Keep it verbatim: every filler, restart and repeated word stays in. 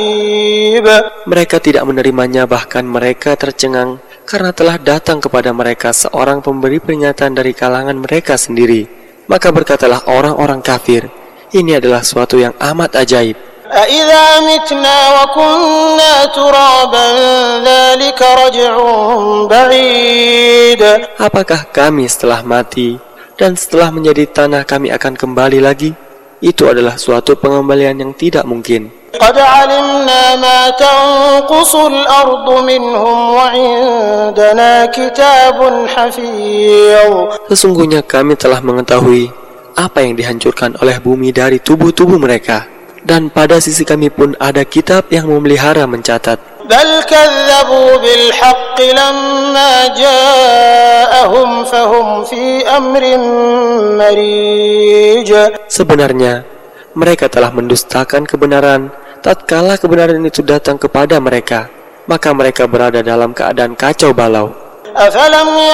Mereka tidak menerimanya, bahkan mereka tercengang karena telah datang kepada mereka seorang pemberi peringatan dari kalangan mereka sendiri. Maka berkatalah orang-orang kafir, ini adalah suatu yang amat ajaib. أَإِذَا مِتْنَا وَكُنَّا تُرَابًا ذَلِكَ رَجْعٌ بَعِيدٌ. Apakah kami setelah mati dan setelah menjadi tanah kami akan kembali lagi? Itu adalah suatu pengembalian yang tidak mungkin. قَدْ عَلِمْنَا مَا تَنْقُصُ الْأَرْضُ مِنْهُمْ وَعِنْدَنَا كِتَابٌ حَفِيظٌ. Sesungguhnya kami telah mengetahui apa yang dihancurkan oleh bumi dari tubuh-tubuh mereka, dan pada sisi kami pun ada kitab yang memelihara mencatat. بَلْ كَذَّبُوا بِالْحَقِّ لَمَّا جَاءَهُمْ فَهُمْ فِي أَمْرٍ مَرِيجٍ. Sebenarnya mereka telah mendustakan kebenaran tatkala kebenaran itu datang kepada mereka, maka mereka berada dalam keadaan kacau balau. أَفَلَمْ